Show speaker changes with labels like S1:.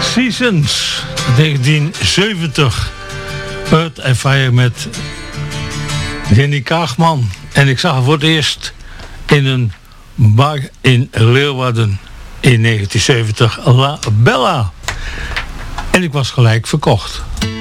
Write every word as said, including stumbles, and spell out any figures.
S1: Seasons, negentien zeventig. Earth and Fire met Jenny Kaagman. En ik zag haar voor het eerst in een bar in Leeuwarden in negentien zeventig, La Bella. En ik was gelijk verkocht.